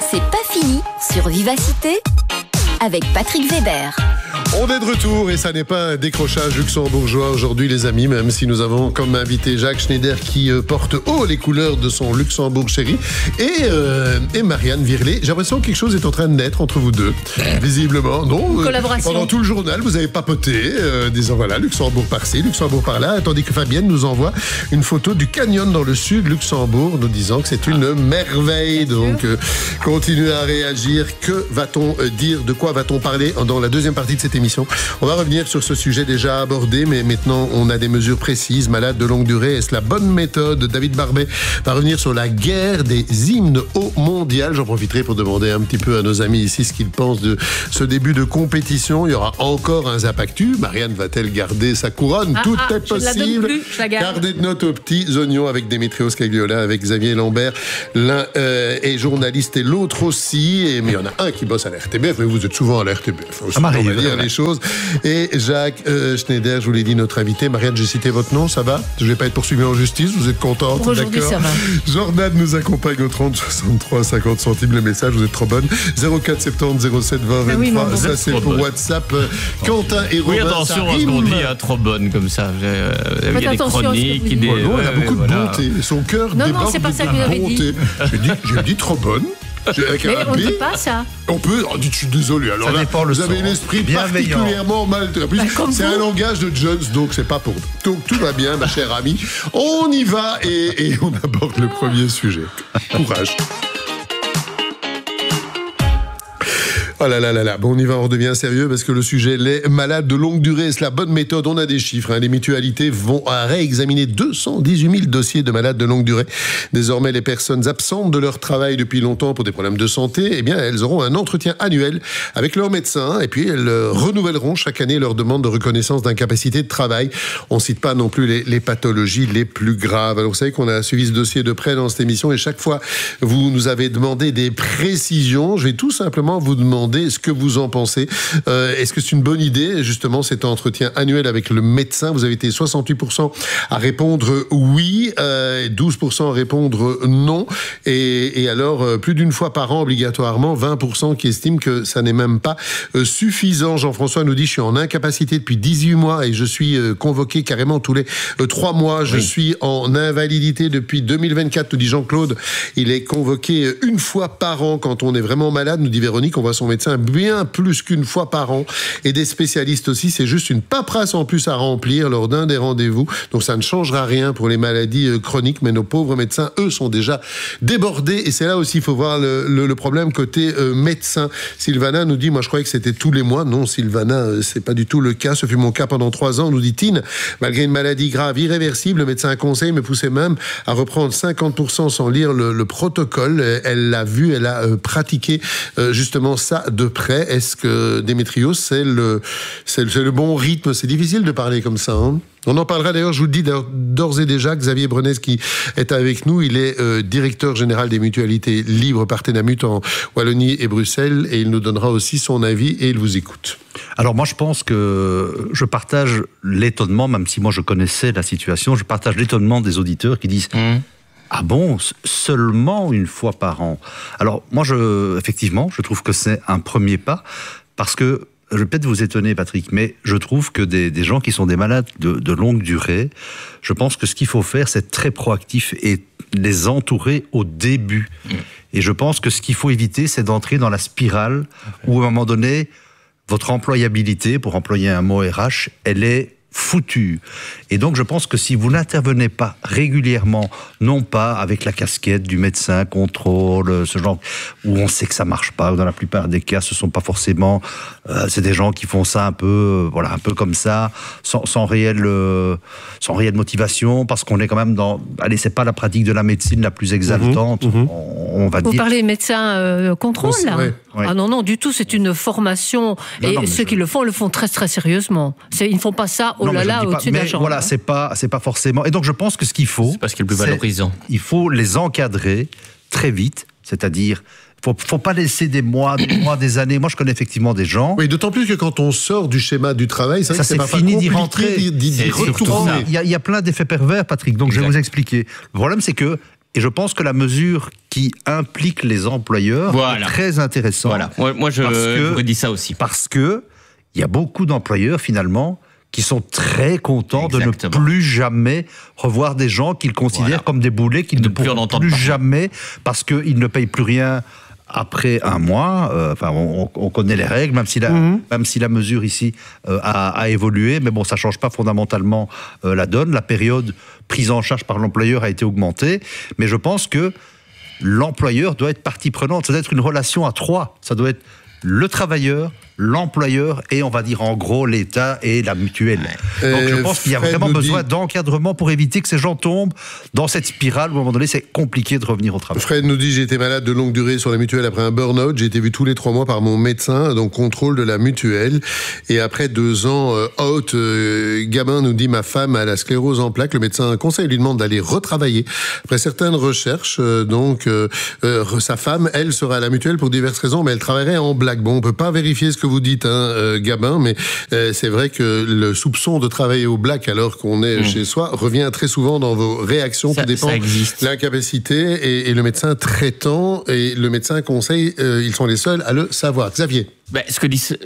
C'est pas fini sur Vivacité avec Patrick Weber. On est de retour et ça n'est pas un décrochage luxembourgeois aujourd'hui les amis, même si nous avons comme invité Jacques Schneider qui porte haut les couleurs de son Luxembourg chéri et Marianne Virlet. J'ai l'impression que quelque chose est en train de naître entre vous deux, visiblement. Non, collaboration. Pendant tout le journal, vous avez papoté, disant voilà, Luxembourg par-ci, Luxembourg par-là, tandis que Fabienne nous envoie une photo du canyon dans le sud Luxembourg, nous disant que c'est une merveille. Donc, continuez à réagir. Que va-t-on dire? De quoi va-t-on parler dans la deuxième partie de cette émission? On va revenir sur ce sujet déjà abordé, mais maintenant on a des mesures précises. Malade de longue durée, est-ce la bonne méthode? David Barbet va revenir sur la guerre des hymnes au mondial. J'en profiterai pour demander un petit peu à nos amis ici ce qu'ils pensent de ce début de compétition. Il y aura encore un Zap Actu. Marianne va-t-elle garder sa couronne? Tout est possible. Gardez de notes aux petits oignons avec Démétrios Cagliola, avec Xavier Lambert. L'un est journaliste et l'autre aussi. Mais il y en a un qui bosse à la RTBF, mais vous êtes souvent à la RTBF. On va lire les choses. Et Jacques Schneider, je vous l'ai dit, notre invité. Marianne, j'ai cité votre nom, ça va? Je ne vais pas être poursuivi en justice, vous êtes contente? Aujourd'hui, d'accord. ça va. Jordan nous accompagne au 30 63 50 centimes le message, vous êtes trop bonne. 04 70 07 20 23, oui, ça c'est pour bonne. WhatsApp. Quentin et Robin. Oui, attention à ce qu'on dit, trop bonne comme ça. Il y a des chroniques. Elle a beaucoup de bonté. Son cœur déborde c'est pas ça que de vous avez bonté. J'ai dit trop bonne. Mais on ne dit pas ça. On peut. Oh, je suis désolé. Alors là, vous avez l'esprit particulièrement mal. En plus, c'est un langage de Jones, donc c'est pas pour nous. Donc tout va bien, ma chère amie. On y va et on aborde le premier sujet. Courage. Oh là là là là. Bon, on y va, on redevient sérieux parce que le sujet, les malades de longue durée, c'est la bonne méthode. On a des chiffres. Les mutualités vont réexaminer 218 000 dossiers de malades de longue durée. Désormais, les personnes absentes de leur travail depuis longtemps pour des problèmes de santé, eh bien, elles auront un entretien annuel avec leur médecin et puis elles renouvelleront chaque année leur demande de reconnaissance d'incapacité de travail. On ne cite pas non plus les pathologies les plus graves. Alors, vous savez qu'on a suivi ce dossier de près dans cette émission et chaque fois, vous nous avez demandé des précisions. Je vais tout simplement vous demander ce que vous en pensez. Est-ce que c'est une bonne idée, justement, cet entretien annuel avec le médecin? Vous avez été 68% à répondre oui, 12% à répondre non. Et alors, plus d'une fois par an, obligatoirement, 20% qui estiment que ça n'est même pas suffisant. Jean-François nous dit, je suis en incapacité depuis 18 mois et je suis convoqué carrément tous les 3 mois. Je suis en invalidité depuis 2024, nous dit Jean-Claude. Il est convoqué une fois par an quand on est vraiment malade, nous dit Véronique. On voit son médecin bien plus qu'une fois par an. Et des spécialistes aussi, c'est juste une paperasse en plus à remplir lors d'un des rendez-vous. Donc ça ne changera rien pour les maladies chroniques, mais nos pauvres médecins, eux, sont déjà débordés. Et c'est là aussi, il faut voir le problème côté médecin. Sylvana nous dit, moi je croyais que c'était tous les mois. Non, Sylvana, c'est pas du tout le cas. Ce fut mon cas pendant 3 ans, nous dit Tine. Malgré une maladie grave, irréversible, le médecin conseil me poussait même à reprendre 50% sans lire le protocole. Elle l'a vu, elle a pratiqué justement ça de près. Est-ce que Démétrios, c'est le bon rythme? C'est difficile de parler comme ça, hein. On en parlera d'ailleurs, je vous le dis d'ores et déjà, Xavier Brenes qui est avec nous, il est directeur général des mutualités libres Partenamut en Wallonie et Bruxelles et il nous donnera aussi son avis et il vous écoute. Alors moi je pense que je partage l'étonnement, même si moi je connaissais la situation, je partage l'étonnement des auditeurs qui disent ah bon, seulement une fois par an? Alors moi, effectivement, je trouve que c'est un premier pas, parce que, je vais peut-être vous étonner Patrick, mais je trouve que des gens qui sont des malades de longue durée, je pense que ce qu'il faut faire, c'est être très proactif et les entourer au début. Et je pense que ce qu'il faut éviter, c'est d'entrer dans la spirale où à un moment donné, votre employabilité, pour employer un mot RH, elle est foutu. Et donc je pense que si vous n'intervenez pas régulièrement, non pas avec la casquette du médecin, contrôle, ce genre, où on sait que ça marche pas, dans la plupart des cas, ce sont pas forcément, c'est des gens qui font ça un peu, voilà, un peu comme ça, sans réelle motivation, parce qu'on est quand même dans, allez, c'est pas la pratique de la médecine la plus exaltante, on va dire. Vous parlez médecin contrôle, là? Ouais. Ah non, du tout, c'est une formation, et ceux qui le font très très sérieusement. Ils ne font pas ça, au-dessus de la jambe. Voilà, c'est pas forcément. Et donc je pense que ce qu'il faut, c'est parce qu'il est le plus valorisant. Il faut les encadrer très vite, c'est-à-dire faut pas laisser des mois, des années. Moi, je connais effectivement des gens. Oui, d'autant plus que quand on sort du schéma du travail, c'est c'est fini d'y rentrer, d'y retourner. Il y a plein d'effets pervers, Patrick. Donc, je vais vous expliquer. Le problème, c'est que Et je pense que la mesure qui implique les employeurs est très intéressante. Voilà. Moi je vous dis ça aussi. Parce que il y a beaucoup d'employeurs, finalement, qui sont très contents de ne plus jamais revoir des gens qu'ils considèrent comme des boulets, qu'ils ne pourront plus jamais, parce qu'ils ne payent plus rien après un mois. On connaît les règles, même si la mesure ici a évolué, mais bon, ça ne change pas fondamentalement la donne. La période prise en charge par l'employeur a été augmentée, mais je pense que l'employeur doit être partie prenante. Ça doit être une relation à trois. Ça doit être le travailleur, l'employeur et on va dire en gros l'État et la mutuelle. Donc je pense qu'il y a vraiment besoin d'encadrement pour éviter que ces gens tombent dans cette spirale où à un moment donné c'est compliqué de revenir au travail. Fred nous dit: j'ai été malade de longue durée sur la mutuelle après un burn-out, j'ai été vu tous les 3 mois par mon médecin, donc contrôle de la mutuelle, et après 2 ans out, Gabin nous dit: ma femme a la sclérose en plaques, le médecin conseil lui demande d'aller retravailler. Après certaines recherches, sa femme, elle, sera à la mutuelle pour diverses raisons, mais elle travaillerait en blague. Bon, on peut pas vérifier ce que vous dites, Gabin, mais c'est vrai que le soupçon de travailler au black alors qu'on est chez soi revient très souvent dans vos réactions. Tout dépend de l'incapacité et le médecin traitant et le médecin conseil, ils sont les seuls à le savoir. Xavier. Ce que dit